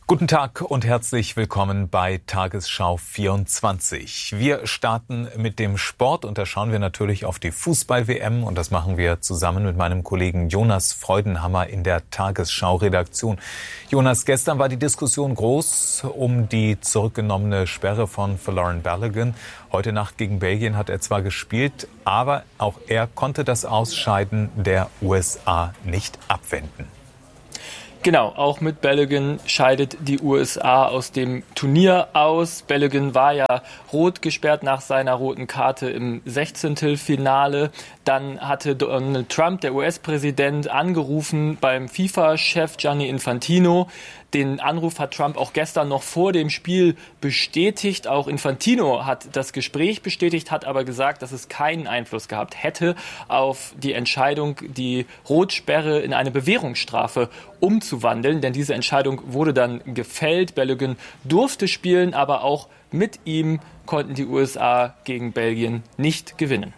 Guten Tag und herzlich willkommen bei Tagesschau 24. Wir starten mit dem Sport und da schauen wir natürlich auf die Fußball-WM und das machen wir zusammen mit meinem Kollegen Jonas Freudenhammer in der Tagesschau-Redaktion. Jonas, gestern war die Diskussion groß um die zurückgenommene Sperre von Folarin Balogun. Heute Nacht gegen Belgien hat er zwar gespielt, aber auch er konnte das Ausscheiden der USA nicht abwenden. Genau, auch mit Balogun scheidet die USA aus dem Turnier aus. Balogun war ja rot gesperrt nach seiner roten Karte im 16. Dann hatte Donald Trump, der US-Präsident, angerufen beim FIFA-Chef Gianni Infantino. Den Anruf hat Trump auch gestern noch vor dem Spiel bestätigt. Auch Infantino hat das Gespräch bestätigt, hat aber gesagt, dass es keinen Einfluss gehabt hätte auf die Entscheidung, die Rotsperre in eine Bewährungsstrafe umzuwandeln. Denn diese Entscheidung wurde dann gefällt. Balogun durfte spielen, aber auch mit ihm konnten die USA gegen Belgien nicht gewinnen.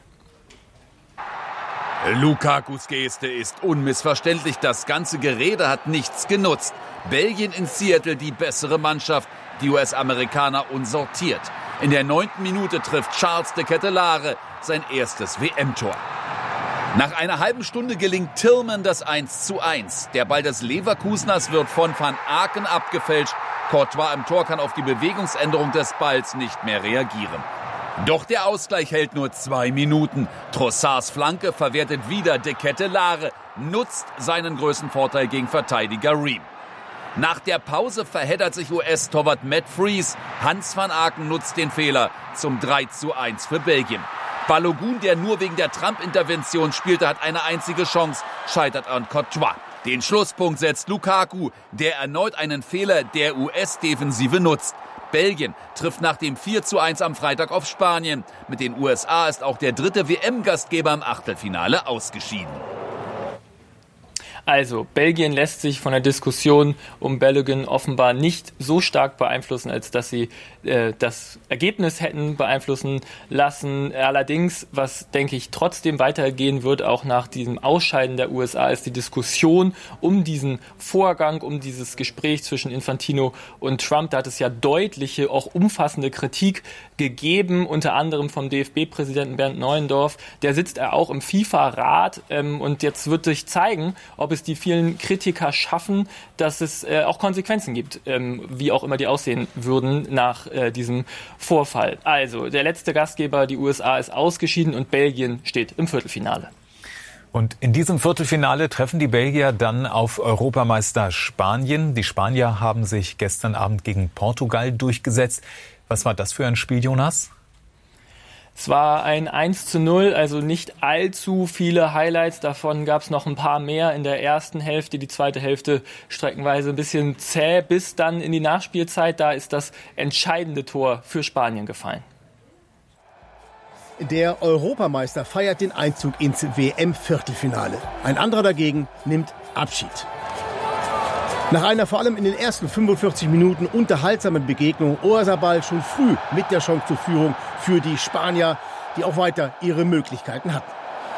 Lukakus Geste ist unmissverständlich. Das ganze Gerede hat nichts genutzt. Belgien in Seattle die bessere Mannschaft, die US-Amerikaner unsortiert. In der 9. Minute trifft Charles de Ketelaere sein erstes WM-Tor. Nach einer halben Stunde gelingt Tillman das 1:1. Der Ball des Leverkuseners wird von Van Aken abgefälscht. Courtois im Tor kann auf die Bewegungsänderung des Balls nicht mehr reagieren. Doch der Ausgleich hält nur 2 Minuten. Trossards Flanke verwertet wieder de Ketelaere, nutzt seinen größten Vorteil gegen Verteidiger Ream. Nach der Pause verheddert sich US-Torwart Matt Freese. Hans van Aken nutzt den Fehler zum 3:1 für Belgien. Balogun, der nur wegen der Trump-Intervention spielte, hat eine einzige Chance, scheitert an Courtois. Den Schlusspunkt setzt Lukaku, der erneut einen Fehler der US-Defensive nutzt. Belgien trifft nach dem 4:1 am Freitag auf Spanien. Mit den USA ist auch der dritte WM-Gastgeber im Achtelfinale ausgeschieden. Also, Belgien lässt sich von der Diskussion um Balogun offenbar nicht so stark beeinflussen, als dass sie das Ergebnis hätten beeinflussen lassen. Allerdings, was, denke ich, trotzdem weitergehen wird, auch nach diesem Ausscheiden der USA, ist die Diskussion um diesen Vorgang, um dieses Gespräch zwischen Infantino und Trump. Da hat es ja deutliche, auch umfassende Kritik gegeben, unter anderem vom DFB-Präsidenten Bernd Neuendorf. Der sitzt auch im FIFA-Rat und jetzt wird sich zeigen, ob es die vielen Kritiker schaffen, dass es auch Konsequenzen gibt, wie auch immer die aussehen würden nach diesem Vorfall. Also, der letzte Gastgeber, die USA, ist ausgeschieden und Belgien steht im Viertelfinale. Und in diesem Viertelfinale treffen die Belgier dann auf Europameister Spanien. Die Spanier haben sich gestern Abend gegen Portugal durchgesetzt. Was war das für ein Spiel, Jonas? Es war ein 1:0, also nicht allzu viele Highlights. Davon gab es noch ein paar mehr in der ersten Hälfte. Die zweite Hälfte streckenweise ein bisschen zäh bis dann in die Nachspielzeit. Da ist das entscheidende Tor für Spanien gefallen. Der Europameister feiert den Einzug ins WM-Viertelfinale. Ein anderer dagegen nimmt Abschied. Nach einer vor allem in den ersten 45 Minuten unterhaltsamen Begegnung Oyarzabal schon früh mit der Chance zur Führung für die Spanier, die auch weiter ihre Möglichkeiten hatten.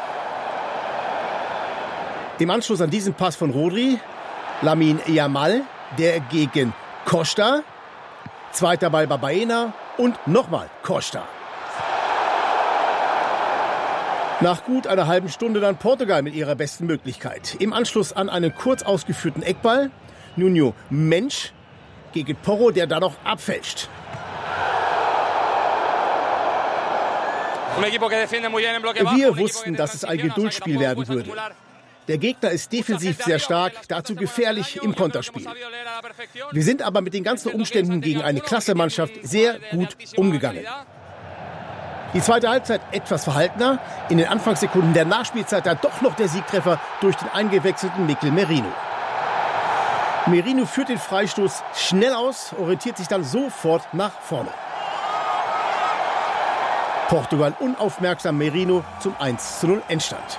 Im Anschluss an diesen Pass von Rodri, Lamine Yamal, der gegen Costa, zweiter Ball bei Baena und nochmal Costa. Nach gut einer halben Stunde dann Portugal mit ihrer besten Möglichkeit. Im Anschluss an einen kurz ausgeführten Eckball, Nuno Mensch gegen Porro, der da noch abfälscht. Wir wussten, dass es ein Geduldsspiel werden würde. Der Gegner ist defensiv sehr stark, dazu gefährlich im Konterspiel. Wir sind aber mit den ganzen Umständen gegen eine Klassemannschaft sehr gut umgegangen. Die zweite Halbzeit etwas verhaltener. In den Anfangssekunden der Nachspielzeit dann doch noch der Siegtreffer durch den eingewechselten Mikel Merino. Merino führt den Freistoß schnell aus, orientiert sich dann sofort nach vorne. Portugal unaufmerksam, Merino zum 1:0 Endstand.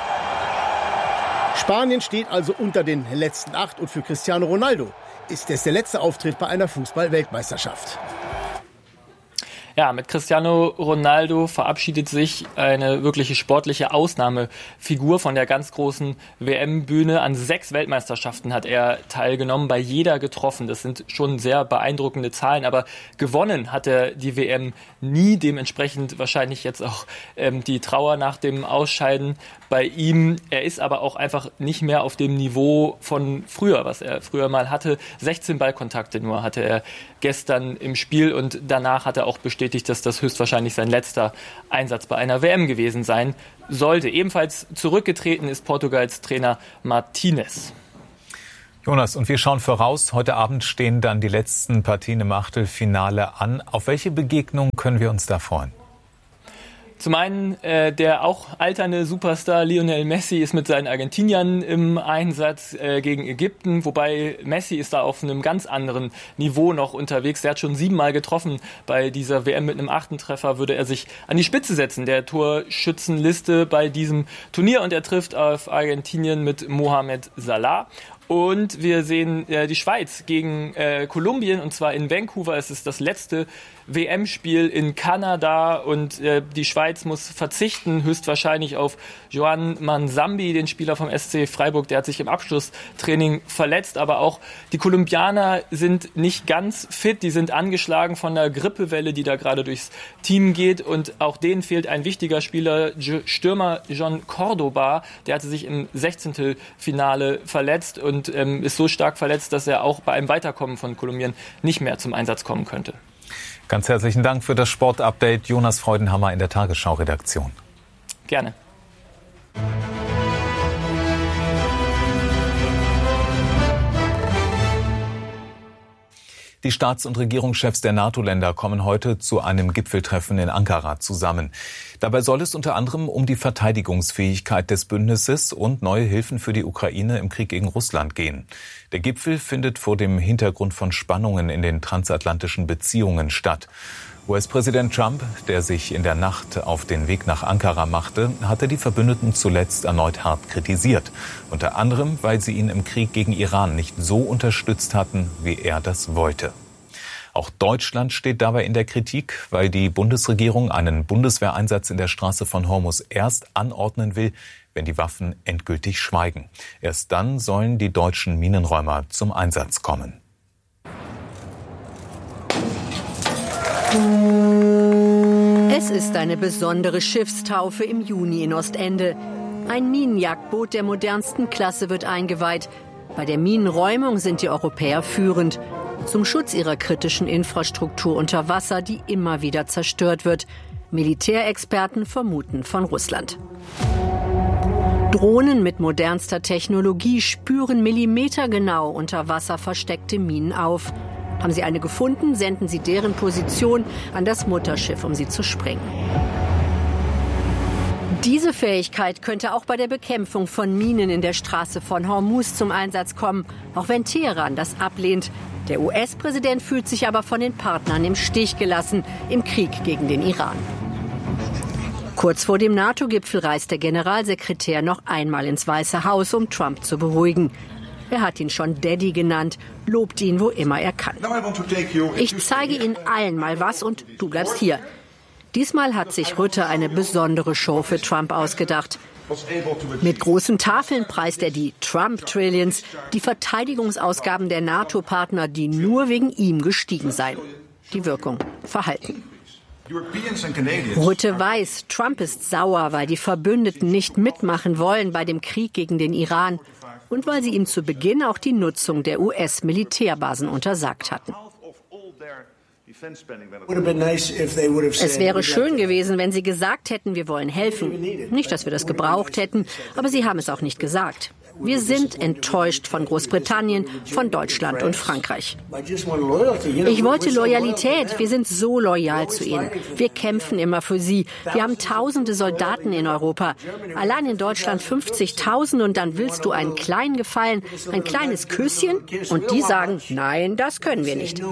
Spanien steht also unter den letzten 8 und für Cristiano Ronaldo ist es der letzte Auftritt bei einer Fußball-Weltmeisterschaft. Ja, mit Cristiano Ronaldo verabschiedet sich eine wirkliche sportliche Ausnahmefigur von der ganz großen WM-Bühne. An 6 Weltmeisterschaften hat er teilgenommen, bei jeder getroffen. Das sind schon sehr beeindruckende Zahlen, aber gewonnen hat er die WM nie. Dementsprechend wahrscheinlich jetzt auch die Trauer nach dem Ausscheiden bei ihm. Er ist aber auch einfach nicht mehr auf dem Niveau von früher, was er früher mal hatte. 16 Ballkontakte nur hatte er gestern im Spiel und danach hat er auch bestätigt, dass das höchstwahrscheinlich sein letzter Einsatz bei einer WM gewesen sein sollte. Ebenfalls zurückgetreten ist Portugals Trainer Martinez. Jonas, und wir schauen voraus. Heute Abend stehen dann die letzten Partien im Achtelfinale an. Auf welche Begegnung können wir uns da freuen? Zum einen der auch alternde Superstar Lionel Messi ist mit seinen Argentiniern im Einsatz gegen Ägypten, wobei Messi ist da auf einem ganz anderen Niveau noch unterwegs. Der hat schon 7-mal getroffen bei dieser WM. Mit einem 8. Treffer würde er sich an die Spitze setzen der Torschützenliste bei diesem Turnier und er trifft auf Argentinien mit Mohamed Salah. Und wir sehen die Schweiz gegen Kolumbien, und zwar in Vancouver. Es ist das letzte WM-Spiel in Kanada und die Schweiz muss verzichten, höchstwahrscheinlich auf Joan Mansambi, den Spieler vom SC Freiburg. Der hat sich im Abschlusstraining verletzt, aber auch die Kolumbianer sind nicht ganz fit. Die sind angeschlagen von der Grippewelle, die da gerade durchs Team geht, und auch denen fehlt ein wichtiger Spieler, Stürmer John Cordoba. Der hatte sich im 16. Finale verletzt und ist so stark verletzt, dass er auch bei einem Weiterkommen von Kolumbien nicht mehr zum Einsatz kommen könnte. Ganz herzlichen Dank für das Sportupdate, Jonas Freudenhammer in der Tagesschau-Redaktion. Gerne. Die Staats- und Regierungschefs der NATO-Länder kommen heute zu einem Gipfeltreffen in Ankara zusammen. Dabei soll es unter anderem um die Verteidigungsfähigkeit des Bündnisses und neue Hilfen für die Ukraine im Krieg gegen Russland gehen. Der Gipfel findet vor dem Hintergrund von Spannungen in den transatlantischen Beziehungen statt. US-Präsident Trump, der sich in der Nacht auf den Weg nach Ankara machte, hatte die Verbündeten zuletzt erneut hart kritisiert. Unter anderem, weil sie ihn im Krieg gegen Iran nicht so unterstützt hatten, wie er das wollte. Auch Deutschland steht dabei in der Kritik, weil die Bundesregierung einen Bundeswehreinsatz in der Straße von Hormuz erst anordnen will, wenn die Waffen endgültig schweigen. Erst dann sollen die deutschen Minenräumer zum Einsatz kommen. Es ist eine besondere Schiffstaufe im Juni in Ostende. Ein Minenjagdboot der modernsten Klasse wird eingeweiht. Bei der Minenräumung sind die Europäer führend. Zum Schutz ihrer kritischen Infrastruktur unter Wasser, die immer wieder zerstört wird. Militärexperten vermuten von Russland. Drohnen mit modernster Technologie spüren millimetergenau unter Wasser versteckte Minen auf. Haben sie eine gefunden, senden sie deren Position an das Mutterschiff, um sie zu sprengen. Diese Fähigkeit könnte auch bei der Bekämpfung von Minen in der Straße von Hormuz zum Einsatz kommen, auch wenn Teheran das ablehnt. Der US-Präsident fühlt sich aber von den Partnern im Stich gelassen im Krieg gegen den Iran. Kurz vor dem NATO-Gipfel reist der Generalsekretär noch einmal ins Weiße Haus, um Trump zu beruhigen. Er hat ihn schon Daddy genannt, lobt ihn, wo immer er kann. Ich zeige Ihnen allen mal was und du bleibst hier. Diesmal hat sich Rutte eine besondere Show für Trump ausgedacht. Mit großen Tafeln preist er die Trump-Trillions, die Verteidigungsausgaben der NATO-Partner, die nur wegen ihm gestiegen seien. Die Wirkung verhalten. Rutte weiß, Trump ist sauer, weil die Verbündeten nicht mitmachen wollen bei dem Krieg gegen den Iran und weil sie ihm zu Beginn auch die Nutzung der US-Militärbasen untersagt hatten. Es wäre schön gewesen, wenn sie gesagt hätten, wir wollen helfen. Nicht, dass wir das gebraucht hätten, aber sie haben es auch nicht gesagt. Wir sind enttäuscht von Großbritannien, von Deutschland und Frankreich. Ich wollte Loyalität. Wir sind so loyal zu ihnen. Wir kämpfen immer für sie. Wir haben tausende Soldaten in Europa. Allein in Deutschland 50.000 und dann willst du einen kleinen Gefallen, ein kleines Küsschen? Und die sagen, nein, das können wir nicht.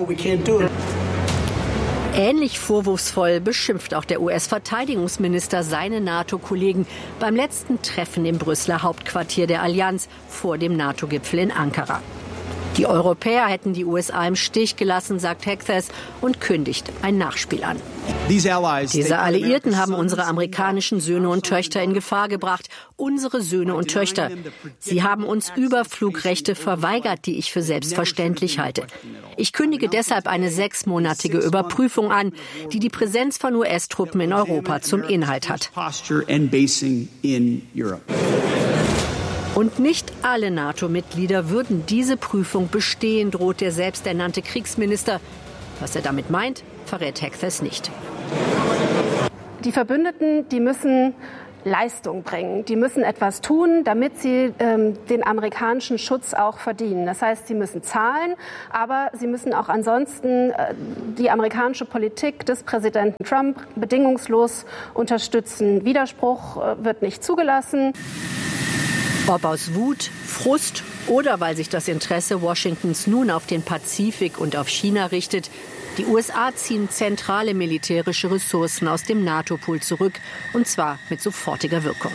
Ähnlich vorwurfsvoll beschimpft auch der US-Verteidigungsminister seine NATO-Kollegen beim letzten Treffen im Brüsseler Hauptquartier der Allianz vor dem NATO-Gipfel in Ankara. Die Europäer hätten die USA im Stich gelassen, sagt Hexas und kündigt ein Nachspiel an. Diese Alliierten haben unsere amerikanischen Söhne und Töchter in Gefahr gebracht. Unsere Söhne und Töchter. Sie haben uns Überflugrechte verweigert, die ich für selbstverständlich halte. Ich kündige deshalb eine 6-monatige Überprüfung an, die die Präsenz von US-Truppen in Europa zum Inhalt hat. Und nicht alle NATO-Mitglieder würden diese Prüfung bestehen, droht der selbsternannte Kriegsminister. Was er damit meint, verrät Hexas nicht. Die Verbündeten, die müssen Leistung bringen. Die müssen etwas tun, damit sie den amerikanischen Schutz auch verdienen. Das heißt, sie müssen zahlen, aber sie müssen auch ansonsten die amerikanische Politik des Präsidenten Trump bedingungslos unterstützen. Widerspruch wird nicht zugelassen. Ob aus Wut, Frust oder weil sich das Interesse Washingtons nun auf den Pazifik und auf China richtet, die USA ziehen zentrale militärische Ressourcen aus dem NATO-Pool zurück, und zwar mit sofortiger Wirkung.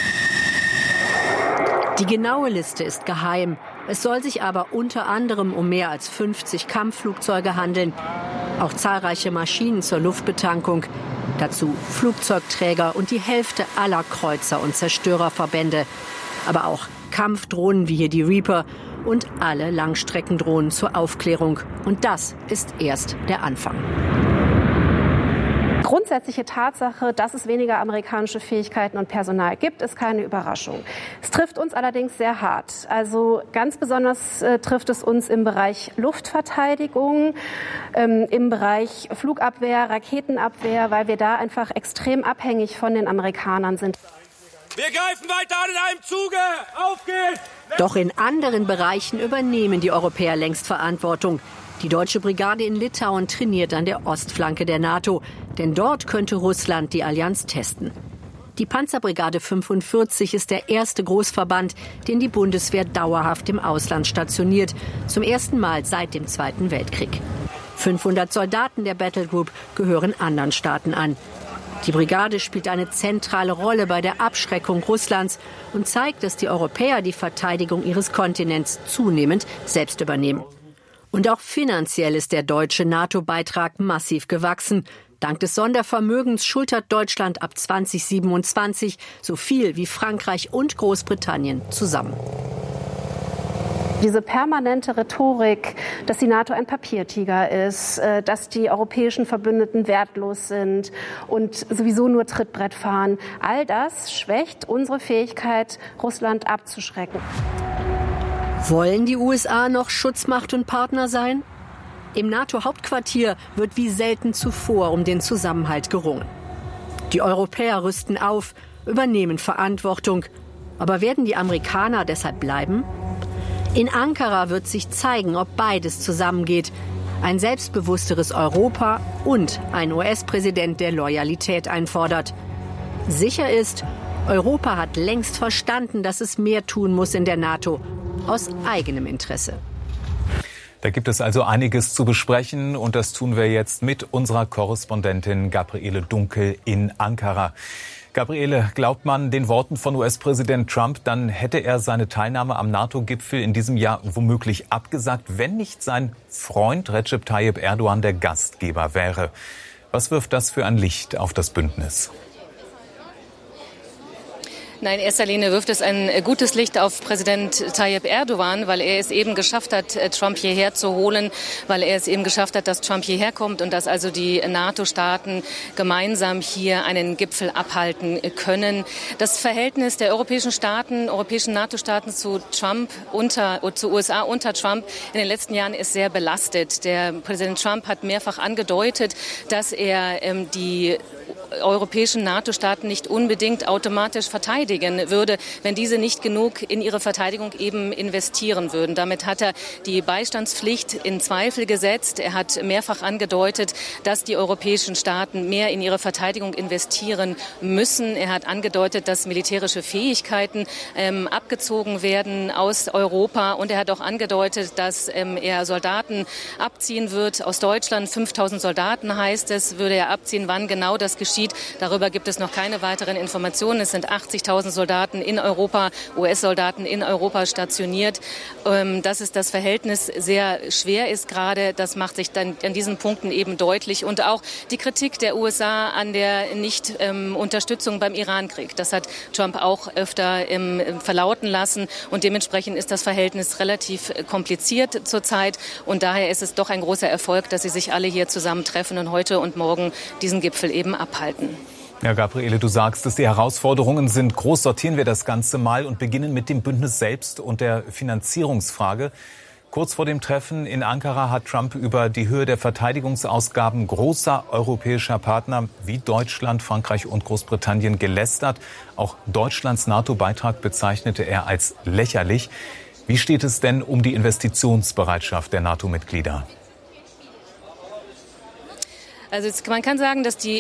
Die genaue Liste ist geheim. Es soll sich aber unter anderem um mehr als 50 Kampfflugzeuge handeln, auch zahlreiche Maschinen zur Luftbetankung, dazu Flugzeugträger und die Hälfte aller Kreuzer- und Zerstörerverbände. Aber auch Kampfdrohnen wie hier die Reaper und alle Langstreckendrohnen zur Aufklärung. Und das ist erst der Anfang. Grundsätzliche Tatsache, dass es weniger amerikanische Fähigkeiten und Personal gibt, ist keine Überraschung. Es trifft uns allerdings sehr hart. Also ganz besonders trifft es uns im Bereich Luftverteidigung, im Bereich Flugabwehr, Raketenabwehr, weil wir da einfach extrem abhängig von den Amerikanern sind. Wir greifen weiter an in einem Zuge. Auf geht's! Doch in anderen Bereichen übernehmen die Europäer längst Verantwortung. Die deutsche Brigade in Litauen trainiert an der Ostflanke der NATO. Denn dort könnte Russland die Allianz testen. Die Panzerbrigade 45 ist der erste Großverband, den die Bundeswehr dauerhaft im Ausland stationiert. Zum ersten Mal seit dem Zweiten Weltkrieg. 500 Soldaten der Battlegroup gehören anderen Staaten an. Die Brigade spielt eine zentrale Rolle bei der Abschreckung Russlands und zeigt, dass die Europäer die Verteidigung ihres Kontinents zunehmend selbst übernehmen. Und auch finanziell ist der deutsche NATO-Beitrag massiv gewachsen. Dank des Sondervermögens schultert Deutschland ab 2027 so viel wie Frankreich und Großbritannien zusammen. Diese permanente Rhetorik, dass die NATO ein Papiertiger ist, dass die europäischen Verbündeten wertlos sind und sowieso nur Trittbrett fahren, all das schwächt unsere Fähigkeit, Russland abzuschrecken. Wollen die USA noch Schutzmacht und Partner sein? Im NATO-Hauptquartier wird wie selten zuvor um den Zusammenhalt gerungen. Die Europäer rüsten auf, übernehmen Verantwortung. Aber werden die Amerikaner deshalb bleiben? In Ankara wird sich zeigen, ob beides zusammengeht. Ein selbstbewussteres Europa und ein US-Präsident, der Loyalität einfordert. Sicher ist, Europa hat längst verstanden, dass es mehr tun muss in der NATO, aus eigenem Interesse. Da gibt es also einiges zu besprechen und das tun wir jetzt mit unserer Korrespondentin Gabriele Dunkel in Ankara. Gabriele, glaubt man den Worten von US-Präsident Trump, dann hätte er seine Teilnahme am NATO-Gipfel in diesem Jahr womöglich abgesagt, wenn nicht sein Freund Recep Tayyip Erdogan der Gastgeber wäre. Was wirft das für ein Licht auf das Bündnis? Nein, in erster Linie wirft es ein gutes Licht auf Präsident Tayyip Erdogan, weil er es eben geschafft hat, Trump hierher zu holen, weil er es eben geschafft hat, dass Trump hierher kommt und dass also die NATO-Staaten gemeinsam hier einen Gipfel abhalten können. Das Verhältnis der europäischen NATO-Staaten zu zu USA unter Trump in den letzten Jahren ist sehr belastet. Der Präsident Trump hat mehrfach angedeutet, dass er die europäischen NATO-Staaten nicht unbedingt automatisch verteidigen würde, wenn diese nicht genug in ihre Verteidigung eben investieren würden. Damit hat er die Beistandspflicht in Zweifel gesetzt. Er hat mehrfach angedeutet, dass die europäischen Staaten mehr in ihre Verteidigung investieren müssen. Er hat angedeutet, dass militärische Fähigkeiten abgezogen werden aus Europa. Und er hat auch angedeutet, dass er Soldaten abziehen wird aus Deutschland. 5.000 Soldaten heißt es, würde er abziehen. Wann genau das geschieht, geschieht. Darüber gibt es noch keine weiteren Informationen. Es sind 80.000 Soldaten in Europa, US-Soldaten in Europa stationiert. Dass es das Verhältnis sehr schwer ist gerade, das macht sich dann an diesen Punkten eben deutlich. Und auch die Kritik der USA an der Nicht-Unterstützung beim Irankrieg. Das hat Trump auch öfter verlauten lassen. Und dementsprechend ist das Verhältnis relativ kompliziert zurzeit. Und daher ist es doch ein großer Erfolg, dass sie sich alle hier zusammentreffen und heute und morgen diesen Gipfel eben abhalten. Ja, Gabriele, du sagst es, die Herausforderungen sind groß. Sortieren wir das Ganze mal und beginnen mit dem Bündnis selbst und der Finanzierungsfrage. Kurz vor dem Treffen in Ankara hat Trump über die Höhe der Verteidigungsausgaben großer europäischer Partner wie Deutschland, Frankreich und Großbritannien gelästert. Auch Deutschlands NATO-Beitrag bezeichnete er als lächerlich. Wie steht es denn um die Investitionsbereitschaft der NATO-Mitglieder? Also man kann sagen, dass die